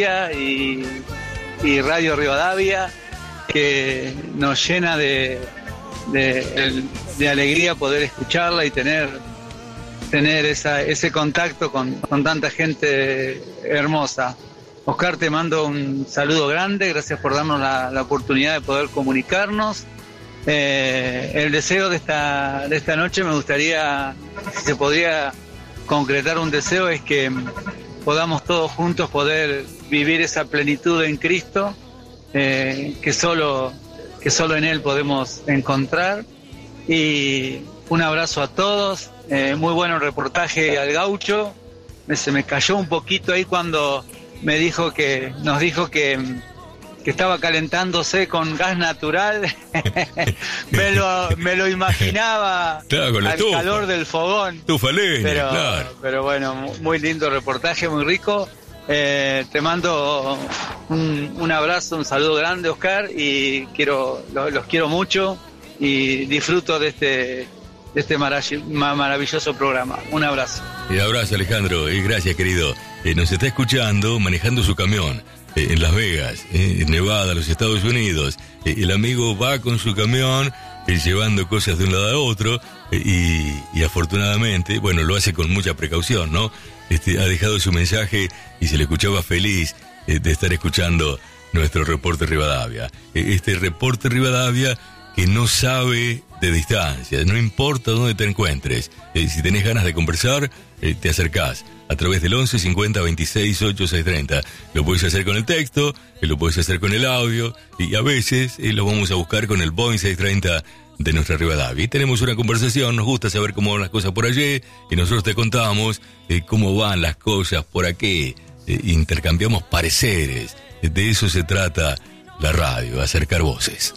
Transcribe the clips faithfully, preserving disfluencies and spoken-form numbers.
y, y Radio Rivadavia, que nos llena de, de, de alegría poder escucharla y tener, tener esa, ese contacto con, con tanta gente hermosa. Oscar, te mando un saludo grande, gracias por darnos la, la oportunidad de poder comunicarnos. Eh, el deseo de esta, de esta noche, me gustaría, si se podría concretar un deseo, es que podamos todos juntos poder vivir esa plenitud en Cristo, eh, que solo, que solo en Él podemos encontrar. Y un abrazo a todos, eh, muy bueno el reportaje al gaucho. Me, se me cayó un poquito ahí cuando me dijo que, nos dijo que, que estaba calentándose con gas natural. me, lo, me lo imaginaba claro, con la al estufa. calor del fogón. Estufa leña, pero, claro. pero bueno, muy lindo reportaje, muy rico. Eh, te mando un, un abrazo, un saludo grande, Oscar, y quiero, los, los quiero mucho y disfruto de este, de este marav- maravilloso programa. Un abrazo. Y abrazo, Alejandro, y gracias, querido. Eh, nos está escuchando manejando su camión eh, en Las Vegas, eh, en Nevada, los Estados Unidos. Eh, el amigo va con su camión eh, llevando cosas de un lado a otro eh, y, y afortunadamente, bueno, lo hace con mucha precaución, ¿no? Este, ha dejado su mensaje y se le escuchaba feliz eh, de estar escuchando nuestro Reporte Rivadavia. Eh, este Reporte Rivadavia que no sabe de distancia, no importa dónde te encuentres. Eh, si tenés ganas de conversar, eh, te acercás a través del once cincuenta veintiséis ochenta y seis treinta. Lo podés hacer con el texto, eh, lo podés hacer con el audio, y a veces eh, lo vamos a buscar con el Boeing seiscientos treinta de nuestra Rivadavia. Y tenemos una conversación, nos gusta saber cómo van las cosas por allí, y nosotros te contamos eh, cómo van las cosas por aquí. Eh, intercambiamos pareceres. Eh, de eso se trata la radio, acercar voces.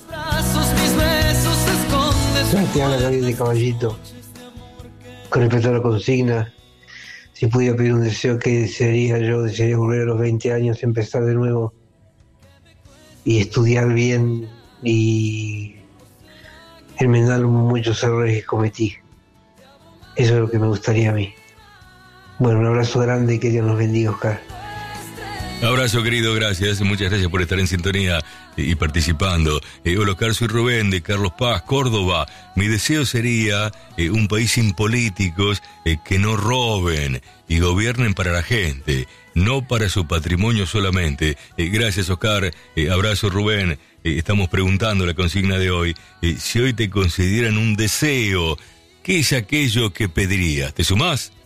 Te habla Gabriel de Caballito. Con respecto a la consigna, si pudiera pedir un deseo, ¿qué desearía yo? Desearía volver a los veinte años, empezar de nuevo y estudiar bien y enmendar muchos errores que cometí. Eso es lo que me gustaría a mí. Bueno, un abrazo grande y que Dios nos bendiga, Oscar. Abrazo, querido, gracias. Muchas gracias por estar en sintonía y participando. Eh, hola, Oscar, soy Rubén de Carlos Paz, Córdoba. Mi deseo sería eh, un país sin políticos eh, que no roben y gobiernen para la gente, no para su patrimonio solamente. Eh, gracias, Oscar. Eh, abrazo, Rubén. Eh, estamos preguntando la consigna de hoy. Eh, si hoy te concedieran un deseo, ¿qué es aquello que pedirías? ¿Te sumás?